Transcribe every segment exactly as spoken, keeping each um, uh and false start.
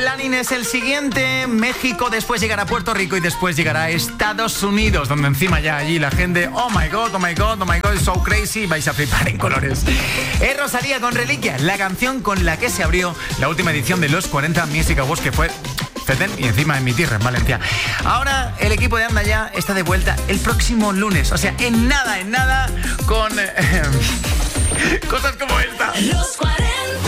planning es el siguiente. México, después llegará Puerto Rico y después llegará Estados Unidos, donde encima ya allí la gente, oh my god, oh my god, oh my god, it's so crazy, vais a flipar en colores. Es Rosalía con Reliquia, la canción con la que se abrió la última edición de los cuarenta Music Awards, que fue Feten y encima en mi tierra, en Valencia. Ahora el equipo de Anda Ya está de vuelta el próximo lunes, o sea, en nada, en nada, con eh, cosas como esta. Los cuarenta.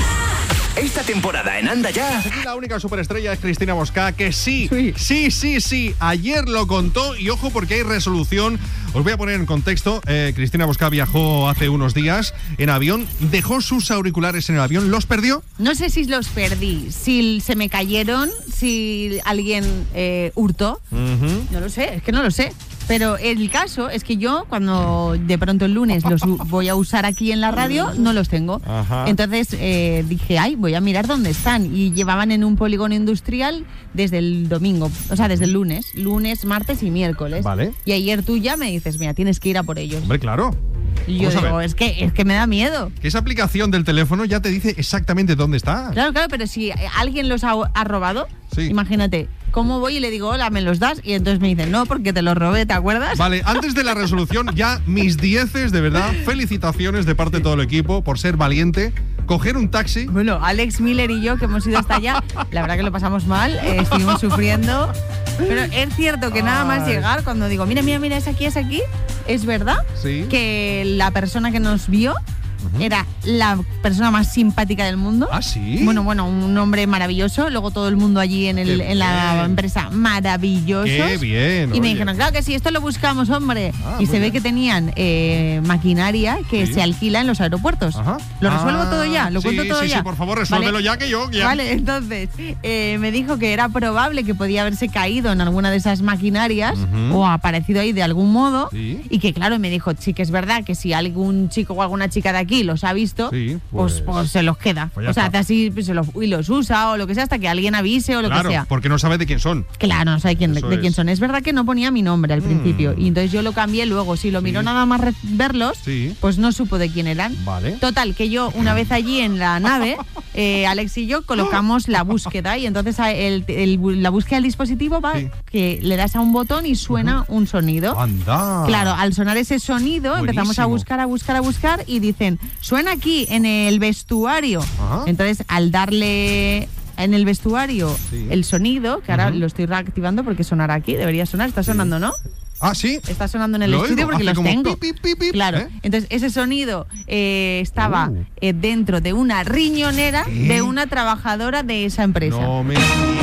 Esta temporada en Anda Ya. Aquí la única superestrella es Cristina Bosca, que sí, sí, sí, sí, sí, ayer lo contó y ojo porque hay resolución. Os voy a poner en contexto. Eh, Cristina Bosca viajó hace unos días en avión, dejó sus auriculares en el avión, ¿los perdió? No sé si los perdí, si se me cayeron, si alguien eh, hurtó, uh-huh. No lo sé, es que no lo sé. Pero el caso es que yo, cuando de pronto el lunes los voy a usar aquí en la radio, no los tengo. Ajá. Entonces eh, dije, ay, voy a mirar dónde están. Y llevaban en un polígono industrial desde el domingo, o sea, desde el lunes. Lunes, martes y miércoles. Vale. Y ayer tú ya me dices, mira, tienes que ir a por ellos. Hombre, claro. Y yo digo, es que, es que me da miedo. Que esa aplicación del teléfono ya te dice exactamente dónde está. Claro, claro, pero si alguien los ha, ha robado, sí. Imagínate, ¿cómo voy y le digo, hola, me los das? Y entonces me dicen, no, porque te los robé, ¿te acuerdas? Vale, antes de la resolución, ya mis dieces, de verdad, felicitaciones de parte de todo el equipo por ser valiente, coger un taxi. Bueno, Alex Miller y yo, que hemos ido hasta allá, la verdad que lo pasamos mal, eh, estuvimos sufriendo. Pero es cierto que nada más llegar, cuando digo, mira, mira, mira, es aquí, es aquí, es verdad sí. que la persona que nos vio uh-huh. era la persona más simpática del mundo. ¿Ah, sí? Bueno, bueno, un hombre maravilloso. Luego todo el mundo allí en, el, en la empresa, maravillosos. ¡Qué bien! Y oye. me dijeron, claro que sí, esto lo buscamos, hombre. Ah, y se bien. ve que tenían eh, maquinaria que sí. se alquila en los aeropuertos. Ajá. Lo resuelvo ah, todo ya, lo sí, cuento todo sí, ya. Sí, por favor, resuélvelo ¿vale? ya que yo ya. Vale, entonces eh, me dijo que era probable que podía haberse caído en alguna de esas maquinarias uh-huh. o aparecido ahí de algún modo. ¿Sí? Y que claro, me dijo, sí que es verdad que si algún chico o alguna chica de aquí los ha visto, sí, pues, pues, pues se los queda. Pues o sea, está. así pues, se los, y los usa o lo que sea hasta que alguien avise o lo claro, que sea. Porque no sabe de quién son. Claro, no sabe quién, de, de quién son. Es verdad que no ponía mi nombre al mm. principio y entonces yo lo cambié luego. Si lo miró sí. nada más re- verlos, sí. pues no supo de quién eran. Vale. Total, que yo una vez allí en la nave, eh, Alex y yo colocamos la búsqueda y entonces el, el, la búsqueda del dispositivo va sí. que le das a un botón y suena uh-huh. un sonido. ¡Anda! Claro, al sonar ese sonido Buenísimo. empezamos a buscar, a buscar, a buscar y dicen, suena aquí en el vestuario. Ajá. Entonces, al darle en el vestuario sí. el sonido, que ahora uh-huh. lo estoy reactivando porque sonará aquí, debería sonar, está sonando, ¿no? Ah, sí. Está sonando en el lo estudio oigo. porque Hace los tengo. Pip, pip, pip, claro. ¿eh? Entonces, ese sonido eh, estaba uh. eh, dentro de una riñonera ¿Eh? de una trabajadora de esa empresa. No me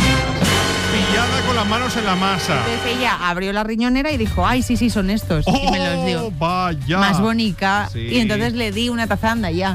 pillada con las manos en la masa. Entonces ella abrió la riñonera y dijo, ay, sí, sí, son estos. Oh, y me los dio. Vaya. Más bonica. Sí. Y entonces le di una tazanda ya.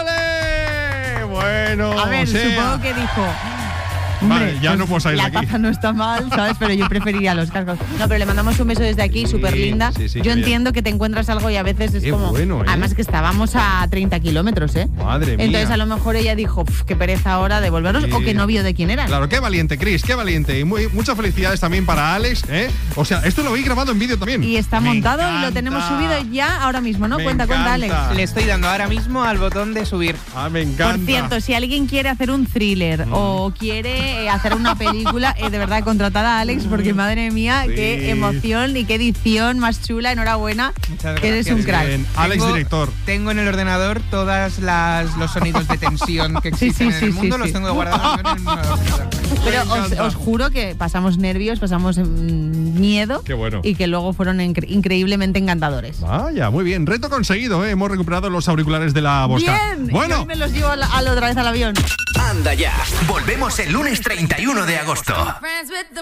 ¡Ole! Bueno. A ver, sea. supongo que dijo... Hombre, vale, ya pues no puedo salir de aquí. La taza no está mal, ¿sabes? Pero yo preferiría los cascos. No, pero le mandamos un beso desde aquí, sí, súper linda. Sí, sí, yo entiendo bien. que te encuentras algo y a veces es qué como... Bueno, ¿eh? Además que estábamos a treinta kilómetros, ¿eh? Madre mía. Entonces a lo mejor ella dijo, qué pereza ahora devolverlos sí. o que no vio de quién eran. Claro, qué valiente, Cris, qué valiente. Y muy, muchas felicidades también para Alex, ¿eh? O sea, esto lo vi grabado en vídeo también. Y está Me montado encanta. y lo tenemos subido ya ahora mismo, ¿no? Me cuenta, encanta. cuenta, Alex. Le estoy dando ahora mismo al botón de subir. Ah, me encanta. Por cierto, si alguien quiere hacer un thriller mm. o quiere eh, hacer una película, eh, de verdad, contratar a Alex, porque madre mía, sí. qué emoción y qué edición más chula. Enhorabuena, que eres un crack. Bien. Alex, tengo, director. Tengo en el ordenador todos los sonidos de tensión que existen sí, sí, en el sí, mundo, sí, los sí. tengo guardados en el ordenador. Pero os, os juro que pasamos nervios, pasamos mmm, miedo. Qué bueno. Y que luego fueron incre- increíblemente encantadores. Vaya, muy bien. Reto conseguido, ¿eh? Hemos recuperado los auriculares de la Bosca. Bien. Bueno. Y me los llevo a la, a la otra vez al avión. Anda Ya. Volvemos el lunes treinta y uno de agosto.